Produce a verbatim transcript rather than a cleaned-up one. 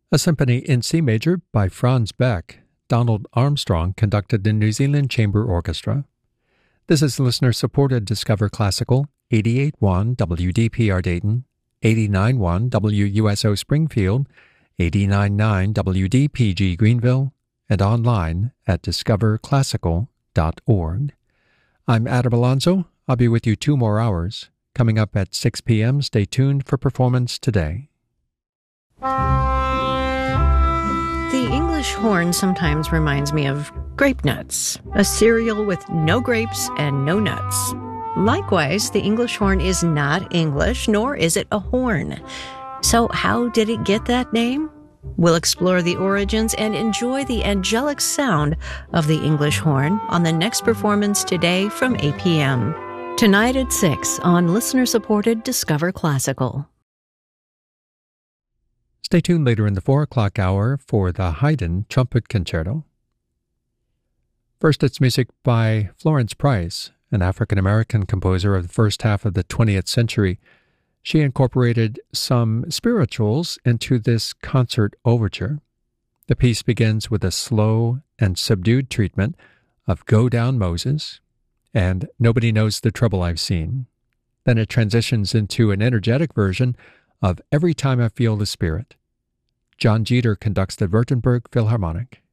A symphony in C major by Franz Beck, Donald Armstrong conducted the New Zealand Chamber Orchestra. This is listener-supported Discover Classical, eighty-eight point one W D P R Dayton, eighty-nine point one W U S O Springfield, eighty-nine point nine W D P G Greenville, and online at discover classical dot org. I'm Adam Alonso. I'll be with you two more hours. Coming up at six p.m., stay tuned for Performance Today. The English horn sometimes reminds me of grape nuts, a cereal with no grapes and no nuts. Likewise, the English horn is not English, nor is it a horn. So how did it get that name? We'll explore the origins and enjoy the angelic sound of the English horn on the next Performance Today from eight p.m. Tonight at six on listener-supported Discover Classical. Stay tuned later in the four o'clock hour for the Haydn Trumpet Concerto. First, it's music by Florence Price, an African-American composer of the first half of the twentieth century. She incorporated some spirituals into this concert overture. The piece begins with a slow and subdued treatment of Go Down Moses and Nobody Knows the Trouble I've Seen. Then it transitions into an energetic version of Every Time I Feel the Spirit. John Jeter conducts the Württemberg Philharmonic.